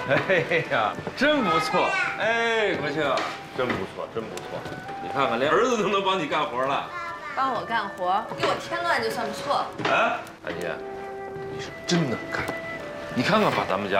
哎呀，真不错！哎，国庆，真不错，真不错！你看看，连儿子都能帮你干活了。 帮我干活，不给我添乱就算不错。 哎，安妮，你是真能干！你看看，把咱们家